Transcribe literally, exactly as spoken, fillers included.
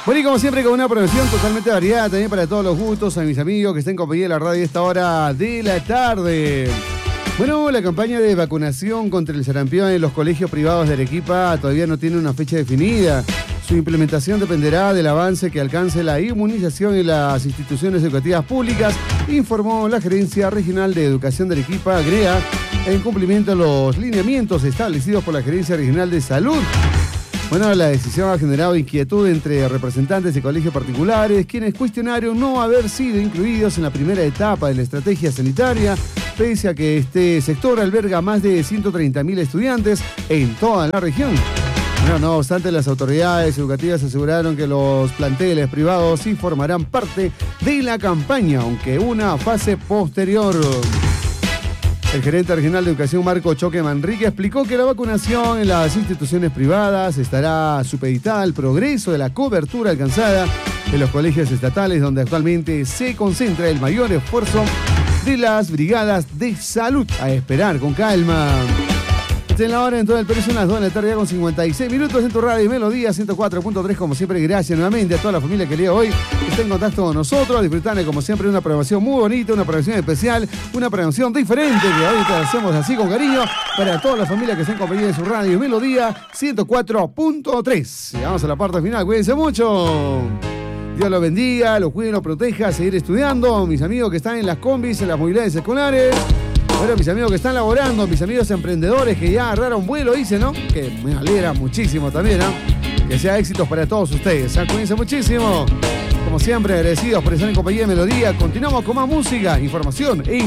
Bueno, y como siempre, con una programación totalmente variada, también para todos los gustos, a mis amigos que estén en compañía de la radio a esta hora de la tarde. Bueno, la campaña de vacunación contra el sarampión en los colegios privados de Arequipa todavía no tiene una fecha definida. Su implementación dependerá del avance que alcance la inmunización en las instituciones educativas públicas, informó la Gerencia Regional de Educación de Arequipa, GREA, en cumplimiento de los lineamientos establecidos por la Gerencia Regional de Salud. Bueno, la decisión ha generado inquietud entre representantes de colegios particulares, quienes cuestionaron no haber sido incluidos en la primera etapa de la estrategia sanitaria, pese a que este sector alberga más de ciento treinta mil estudiantes en toda la región. Bueno, no obstante, las autoridades educativas aseguraron que los planteles privados sí formarán parte de la campaña, aunque una fase posterior. El gerente regional de educación, Marco Choque Manrique, explicó que la vacunación en las instituciones privadas estará supeditada al progreso de la cobertura alcanzada en los colegios estatales, donde actualmente se concentra el mayor esfuerzo de las brigadas de salud. A esperar con calma. En la hora en todo el Perú son las dos de la tarde ya con cincuenta y seis minutos en tu radio y Melodía ciento cuatro punto tres. Como siempre, gracias nuevamente a toda la familia que el día de hoy está en contacto con nosotros, disfrutando como siempre de una programación muy bonita, una programación especial, una programación diferente que ahorita hacemos así con cariño para toda la familia que está en compañía de su radio y Melodía ciento cuatro punto tres. Llegamos a la parte final, cuídense mucho. Dios los bendiga, los cuide, los proteja, seguir estudiando. Mis amigos que están en las combis, en las movilidades escolares. Bueno, mis amigos que están laborando, mis amigos emprendedores que ya agarraron vuelo, dicen, ¿no? Que me alegra muchísimo también, ¿no? Que sea éxitos para todos ustedes. ¿eh? Cuídense muchísimo. Como siempre, agradecidos por estar en compañía de Melodía. Continuamos con más música, información e